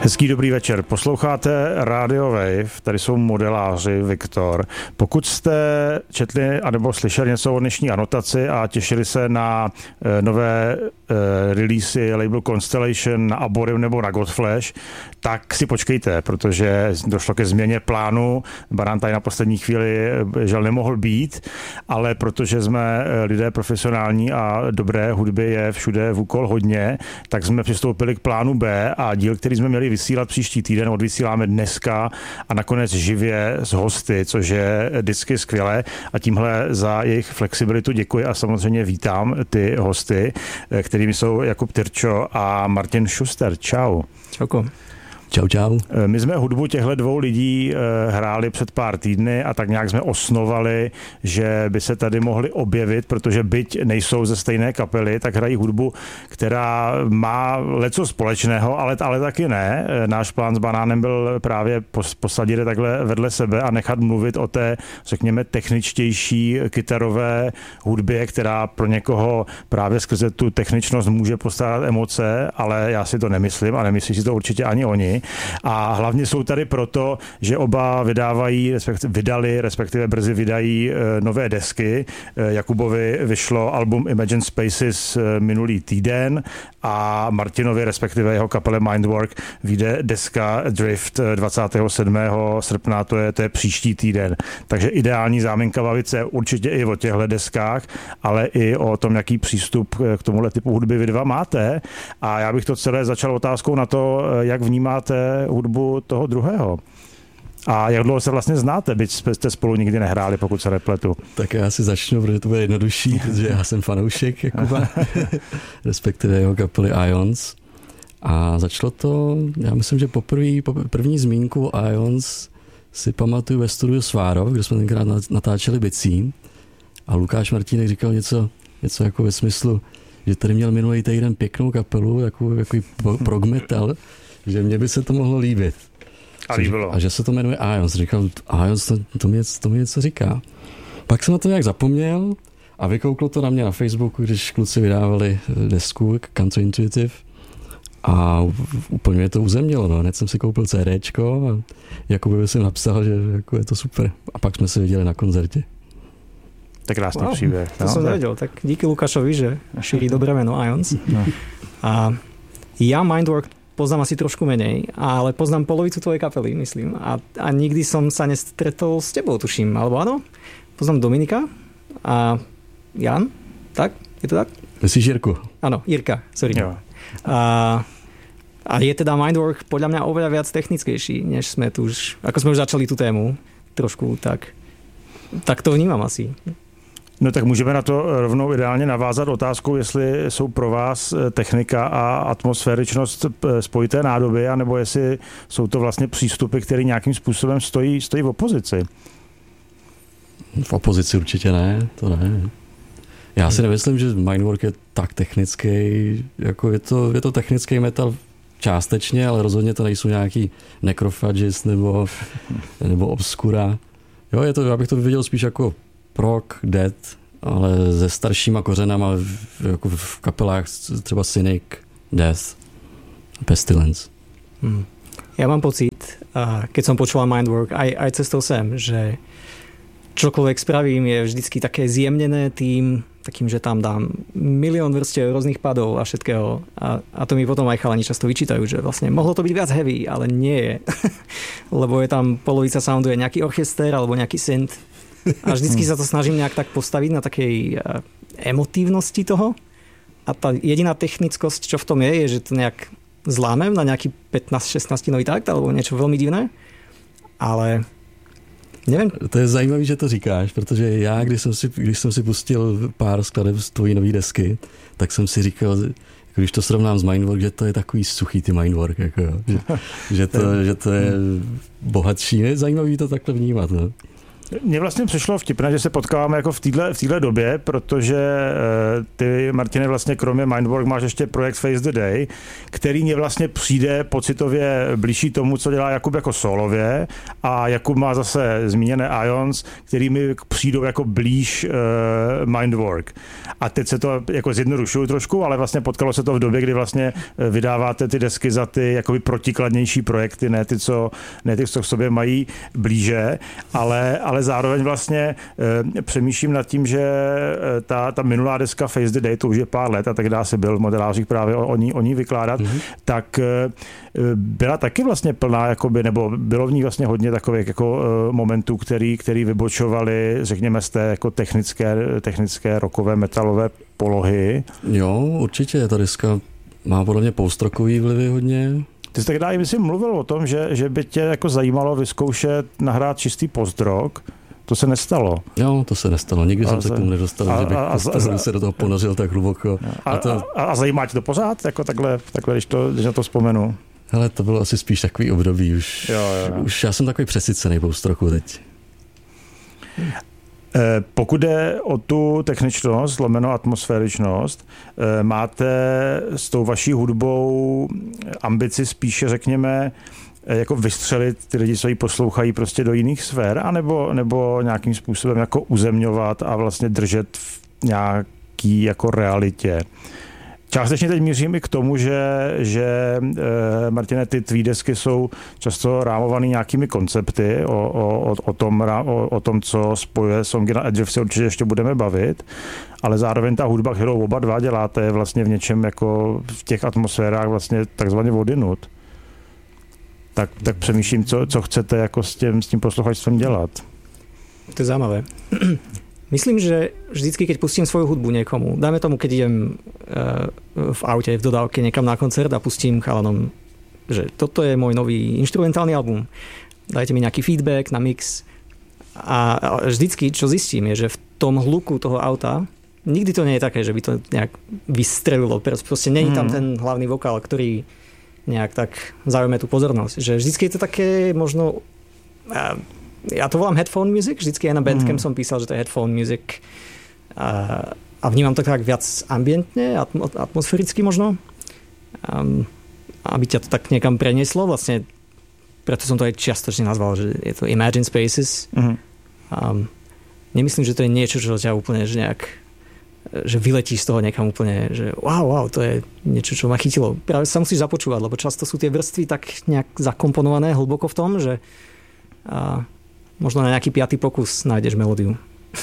Hezký dobrý večer. Posloucháte Radio Wave, tady jsou modeláři Viktor. Pokud jste četli anebo slyšeli něco o dnešní anotaci a těšili se na nové releasy label Constellation na Aborim nebo na Godflash, tak si počkejte, protože došlo ke změně plánu. Baran tady na poslední chvíli žel nemohl být, ale protože jsme lidé profesionální a dobré hudby je všude v úkol hodně, tak jsme přistoupili k plánu B a díl, který jsme měli vysílat příští týden, odvysíláme dneska a nakonec živě s hosty, což je vždycky skvělé a tímhle za jejich flexibilitu děkuji a samozřejmě vítám ty hosty, kterými jsou Jakub Tyrčo a Martin Schuster. Čau. Čauko. Čau, čau. My jsme hudbu těchto dvou lidí hráli před pár týdny a tak nějak jsme osnovali, že by se tady mohli objevit, protože byť nejsou ze stejné kapely, tak hrají hudbu, která má leco společného, ale taky ne. Náš plán s Banánem byl právě posadit je takhle vedle sebe a nechat mluvit o té, řekněme, techničtější kytarové hudbě, která pro někoho právě skrze tu techničnost může postarat emoce, ale já si to nemyslím a nemyslí si to určitě ani oni. A hlavně jsou tady proto, že oba vydali, respektive brzy vydají nové desky. Jakubovi vyšlo album Imagine Spaces minulý týden a Martinovi, respektive jeho kapele Mindwork, vyjde deska Drift 27. srpna, to je příští týden. Takže ideální záminka bavit se určitě i o těchto deskách, ale i o tom, jaký přístup k tomuhle typu hudby vy dva máte. A já bych to celé začal otázkou na to, jak vnímáte hudbu toho druhého. A jak dlouho se vlastně znáte, byť jste spolu nikdy nehráli, pokud se nepletu? Tak já si začnu, protože to bude jednodušší, protože já jsem fanoušek Jakuba, respektive jeho kapely Ions. A začalo to, já myslím, že první zmínku Ions si pamatuju ve studiu Svárov, kde jsme tenkrát natáčeli bicí. A Lukáš Martínek říkal něco jako ve smyslu, že tady měl minulý týden pěknou kapelu, takový prog metal, že mně by se to mohlo líbit. A líbilo. A že se to jmenuje Ions. Říkal, Ions, to mi něco říká. Pak jsem na to nějak zapomněl a vykouklo to na mě na Facebooku, když kluci vydávali desku Counterintuitive a úplně mě to uzemnilo. No. Hned jsem si koupil CDčko a Jakubovi jsem napsal, že jako je to super. A pak jsme se viděli na koncertě. Tak krásný příběh. To som nevedel. Tak díky Lukášovi, že šíri dobré meno Ions. No. A ja Mindwork poznám asi trošku menej, ale poznám polovicu tvojej kapely, myslím. A nikdy som sa nestretol s tebou, tuším. Alebo áno? Poznám Dominika a Jan. Tak? Je to tak? Myslíš Jirku? Áno, Jirka. Sorry. Jo. A je teda Mindwork podľa mňa oveľa viac technickejší, než sme tu už, ako sme už začali tú tému trošku, tak to vnímam asi. No tak můžeme na to rovnou ideálně navázat otázkou, jestli jsou pro vás technika a atmosféričnost spojité nádoby, anebo jestli jsou to vlastně přístupy, které nějakým způsobem stojí v opozici. V opozici určitě ne, to ne. Já si nemyslím, že Mindwork je tak technický, jako je to technický metal částečně, ale rozhodně to nejsou nějaký necrophagist nebo obscura. Jo, já bych to viděl spíš jako prog, death, ale se staršíma kořenama jako v kapelách třeba Cynic, Death, Pestilence. Ja mám pocit, keď som počúval Mindwork, aj cestou sem, že čokoľvek spravím je vždycky také zjemnené takým, že tam dám milión vrstiev rôznych padov a všetkého. A to mi potom aj chalani často vyčítajú, že vlastne mohlo to byť viac heavy, ale nie je. Lebo je tam polovica soundu je nejaký orchester alebo nejaký synth. A vždycky sa to snažím nejak tak postaviť na takej emotívnosti toho. A tá jediná technickosť, čo v tom je, že to nejak zlámem na nejaký 15-16 nový takt, alebo niečo veľmi divné. Ale neviem. To je zajímavý, že to říkáš, protože já, když jsem si pustil pár skladeb z tvojí nový desky, tak jsem si říkal, když to srovnám s Mindwork, že to je takový suchý ty Mindwork, jako, že to je bohatší. Je zajímavý to takhle vnímat. No. Mně vlastně přišlo vtipné, že se potkáváme jako v téhle době, protože ty, Martine, vlastně kromě Mindwork máš ještě projekt Face the Day, který mně vlastně přijde pocitově blížší tomu, co dělá Jakub jako solově, a Jakub má zase zmíněné Ions, který mi přijdou jako blíž Mindwork. A teď se to jako zjednodušuju trošku, ale vlastně potkalo se to v době, kdy vlastně vydáváte ty desky za ty jakoby protikladnější projekty, ne ty, co k sobě mají blíže, ale zároveň vlastně přemýšlím nad tím, že ta minulá deska Face the Day, to už je pár let a tak dá se byl v modelářích právě o ní vykládat, tak byla taky vlastně plná, jakoby, nebo bylo v ní vlastně hodně takových jako momentů, který vybočovaly, řekněme, z té jako technické rockové metalové polohy. Jo, určitě, ta deska má podle mě post-rockový vlivy hodně. Ty jsi tak myslím mluvil o tom, že by tě jako zajímalo vyzkoušet nahrát čistý post-rock. To se nestalo. Jo, to se nestalo. Nikdy jsem se k tomu nedostal, že bych se do toho ponořil tak hluboko. A zajímá tě to pořád? Jako takhle když na to vzpomenu. Hele, to bylo asi spíš takový období. Už já jsem takový přesycený post-rocku teď. Pokud jde o tu techničnost, lomeno atmosféričnost, máte s tou vaší hudbou ambici spíše, řekněme, jako vystřelit ty lidi, co ji poslouchají prostě do jiných sfér, anebo nějakým způsobem jako uzemňovat a vlastně držet v nějaký jako realitě? Částečně teď mířím i k tomu, že Martine, ty tvý desky jsou často rámovaný nějakými koncepty o tom, co spojuje songy na Edge, se určitě ještě budeme bavit, ale zároveň ta hudba, kterou oba dva děláte, je vlastně v něčem jako v těch atmosférách vlastně takzvaně odinut. Tak přemýšlím, co chcete jako s tím posluchačstvem dělat. To je zaujímavé. Myslím, že vždycky, keď pustím svoju hudbu niekomu, dajme tomu, keď idem v aute, v dodávke niekam na koncert a pustím chalanom, že toto je môj nový inštrumentálny album, dajte mi nejaký feedback na mix a vždycky, čo zistím, je, že v tom hluku toho auta nikdy to nie je také, že by to nejak vystrelilo. Proste nie je tam ten hlavný vokál, ktorý nejak tak zaujme tú pozornosť. Že vždycky je to také možno... Ja to volám headphone music, vždycky aj na Bandcamp som písal, že to je headphone music a vnímam to tak viac ambientne, atmosféricky možno, aby ťa to tak niekam prenieslo, vlastne preto som to aj čiastočne nazval, že je to Imagine Spaces. Nemyslím, že to je niečo, čo ťa úplne že nejak, že vyletíš z toho niekam úplne, že wow, to je niečo, čo ma chytilo. Práve sa musíš započúvať, lebo často sú tie vrstvy tak nejak zakomponované hlboko v tom, že možno na nejaký 5. pokus nájdeš melódiu.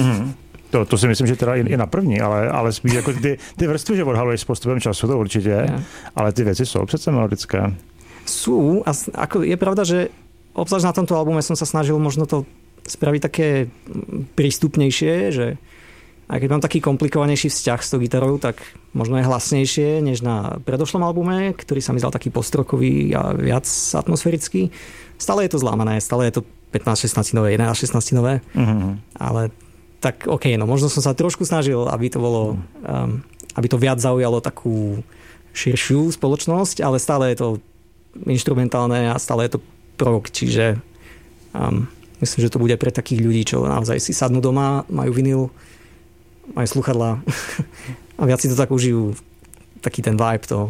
To si myslím, že teda i na první, ale spíš jako ty vrstvy, že odhaluješ s postupem času, to určitě, ale ty věci jsou přece melodické. Sú, a ako je pravda, že obzvlášť na tomto albume som sa snažil možno to spraviť také prístupnejšie, že aj keď mám taký komplikovanejší vzťah s tou gitarou, tak možno je hlasnejšie, než na predošlom albume, ktorý sa mi zdal taký postrokový a viac atmosférický. Stále je to zlámané, stále je to 15-16-nové, 11-16-nové, ale tak no možno som sa trošku snažil, aby to bolo, aby to viac zaujalo takú širšiu spoločnosť, ale stále je to inštrumentálne a stále je to prog, čiže myslím, že to bude pre takých ľudí, čo naozaj si sadnú doma, majú vinyl, majú sluchadlá a viac si to tak užijú, taký ten vibe toho.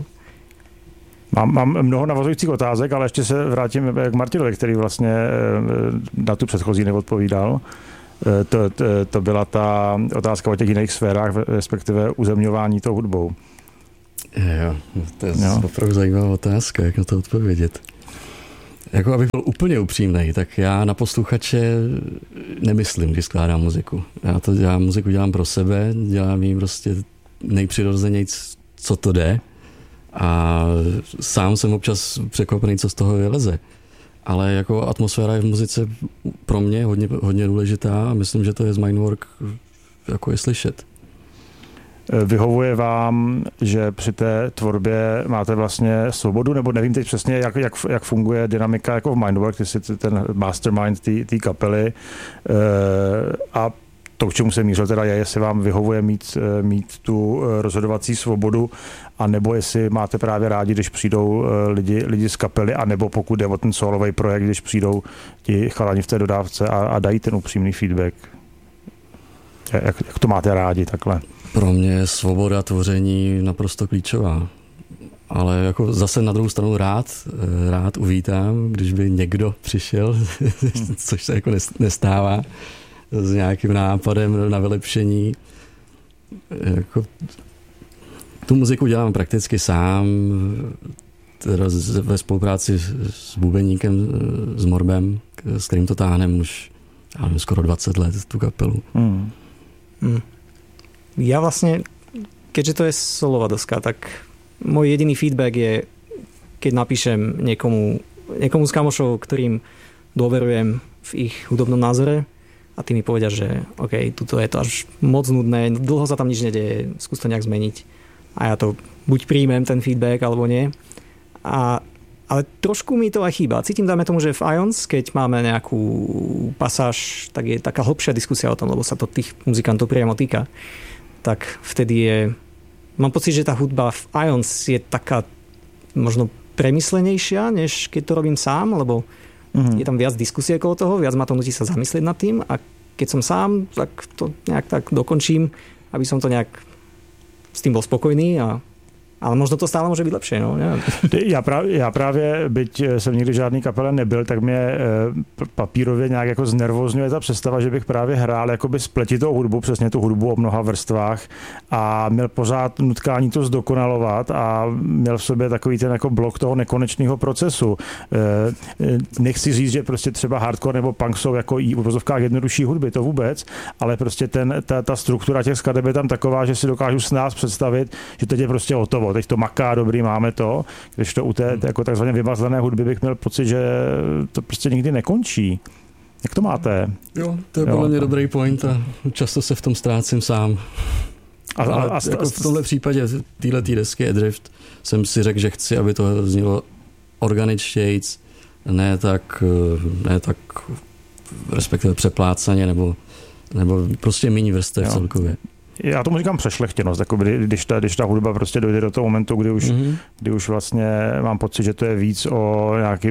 Mám mnoho navazujících otázek, ale ještě se vrátím k Martinovi, který vlastně na tu předchozí neodpovídal. To byla ta otázka o těch jiných sférách, respektive uzemňování tou hudbou. Jo, to je opravdu zajímavá otázka, jak na to odpovědět. Jako abych byl úplně upřímnej, tak já na posluchače nemyslím, když skládám muziku. Já muziku dělám pro sebe, dělám jí prostě nejpřirozenějc, co to jde. A sám jsem občas překvapený, co z toho vyleze. Ale jako atmosféra je v muzice pro mě hodně důležitá a myslím, že to je z Mindwork jako je slyšet. Vyhovuje vám, že při té tvorbě máte vlastně svobodu, nebo nevím teď přesně, jak funguje dynamika jako v Mindwork, ty jsi ten mastermind té kapely a to, k čemu se mířil, teda je, jestli vám vyhovuje mít tu rozhodovací svobodu a nebo jestli máte právě rádi, když přijdou lidi z kapely, a nebo pokud jde o ten solový projekt, když přijdou ti chalani v té dodávce a dají ten upřímný feedback. Jak to máte rádi takhle? Pro mě je svoboda tvoření naprosto klíčová. Ale jako zase na druhou stranu rád uvítám, když by někdo přišel, což se jako nestává, s nějakým nápadem na vylepšení. Jako, tu muziku dělám prakticky sám, teda ve spolupráci s bubeníkem, s Morbem, s kterým to táhnem už skoro 20 let, tu kapelu. Ja vlastne, keďže to je solová doska, tak môj jediný feedback je, keď napíšem niekomu z kamošov, ktorým dôverujem v ich hudobnom názore, a tí mi povedia, že OK, tuto je to až moc nudné, dlho sa tam nič nedeje, skús to nejak zmeniť. A ja to buď príjmem ten feedback, alebo nie. Ale trošku mi to aj chýba. Cítim, dáme tomu, že v Ions, keď máme nejakú pasáž, tak je taká hlbšia diskusia o tom, lebo sa to tých muzikantov priamo týka. Tak vtedy mám pocit, že tá hudba v Ions je taká možno premyslenejšia, než keď to robím sám, lebo je tam viac diskusie okolo toho, viac ma to nutí sa zamyslieť nad tým, a keď som sám, tak to nejak tak dokončím, aby som to nejak s tým bol spokojný, ale možno to stále může být lepší. No? Já právě, byť jsem nikdy žádný kapele nebyl, tak mě papírově nějak jako znervozňuje ta představa, že bych právě hrál jakoby spletitou hudbu, přesně tu hudbu o mnoha vrstvách, a měl pořád nutkání to zdokonalovat a měl v sobě takový ten jako blok toho nekonečného procesu. Nechci říct, že prostě třeba hardcore nebo punk jsou jako i v uvozovkách jednodušší hudby, to vůbec, ale prostě ta struktura těch skladeb je tam taková, že si dokážu s nás představit, že teď je prostě hotovo. Teď to maká, dobrý, máme to. Když to u té jako takzvaně vymazlené hudby bych měl pocit, že to prostě nikdy nekončí. Jak to máte? Jo, to je podle mě dobrý point a často se v tom ztrácím sám. A jako v tomhle případě této desky Adrift jsem si řekl, že chci, aby to znělo organičtějc, ne tak respektive přeplácaně, nebo prostě méně vrstev celkově. Já tomu říkám přešlechtěnost, jako když ta hudba prostě dojde do toho momentu, kdy už vlastně mám pocit, že to je víc o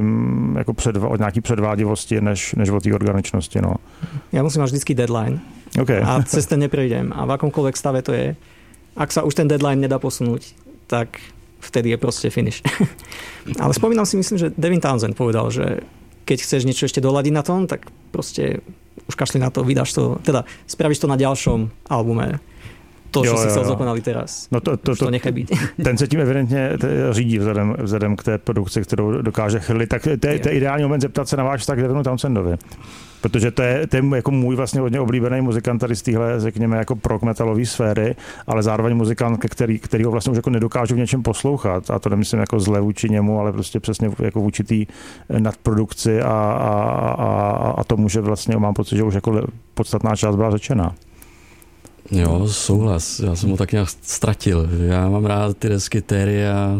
nějaký předvádivosti, než o té organičnosti. No. Ja musím mať vždycky deadline. Okay. A cez ten neprejdem. A v akomkoľvek stave to je. Ak sa už ten deadline nedá posunúť, tak vtedy je proste finish. Ale spomínam si, myslím, že Devin Townsend povedal, že keď chceš niečo ešte doladiť na tom, tak proste už kašli na to, vydáš to, teda spravíš to na ďalšom albume. To, co si chcel zdokonaliť teraz. No to nechaj byť. Ten se tím evidentně řídí vzhledem k té produkci, kterou dokáže chrlit. Tak to je ideální moment zeptat se na váš vztah k Devinu Townsendovi. Protože to je jako můj vlastně hodně oblíbený muzikant tady z téhle, řekněme, jako prog metalové sféry, ale zároveň muzikant, kterýho vlastně už jako nedokážu v něčem poslouchat. A to nemyslím jako zle vůči němu, ale prostě přesně jako vůči té nadprodukci a tomu, že vlastně mám pocit, že už jako podstatná část byla řečena. Jo, souhlas. Já jsem ho tak nějak ztratil. Já mám rád ty desky Theria,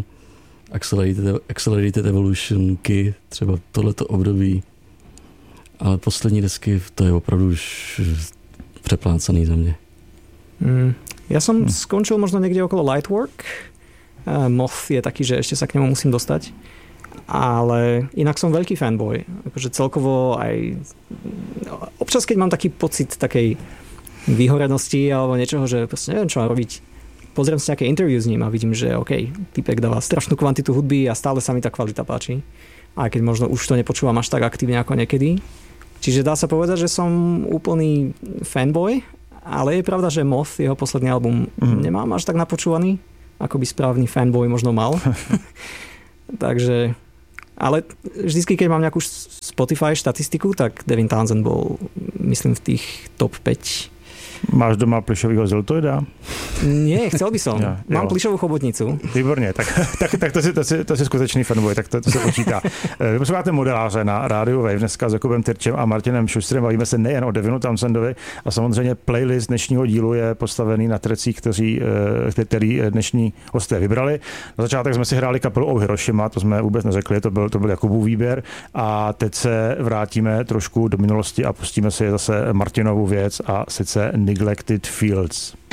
Accelerated Evolutionky, třeba tohleto období. Ale poslední desky, to je opravdu už přeplácaný za mě. Ja som skončil možno niekde okolo Lightwork. Moth je taký, že ešte sa k nemu musím dostať. Ale inak som veľký fanboy. Akože celkovo aj občas, keď mám taký pocit takej vyhorenosti alebo niečoho, že proste neviem, čo mám robiť. Pozriem si nejaké interview s ním a vidím, že OK, typek dáva strašnú kvantitu hudby a stále sa mi tá kvalita páči. Aj keď možno už to nepočúvam až tak aktívne ako niekedy. Čiže dá sa povedať, že som úplný fanboy, ale je pravda, že Moth, jeho posledný album, nemám až tak napočúvaný, ako by správny fanboy možno mal. Takže, ale vždycky, keď mám nejakú Spotify štatistiku, tak Devin Townsend bol, myslím, v tých top 5. Máš doma plišovýho zeltoida? Nie, chcel by som. Mám plišovú chobotnicu. Výborně, tak to je skutečný fanboy, tak to se počítá. Vy posloucháte Modeláře na rádiu Wave dneska s Jakubem Tyrčem a Martinem Šustrem. Bavíme se nejen o Devinu Townsendovi a samozřejmě playlist dnešního dílu je postavený na trecích, který dnešní hosté vybrali. Na začátek jsme si hráli kapelu Oh Hiroshima, to jsme vůbec neřekli, to byl Jakubův výběr a teď se vrátíme trošku do minulosti a pustíme si zase Martinovu věc a sice Neglected Fields.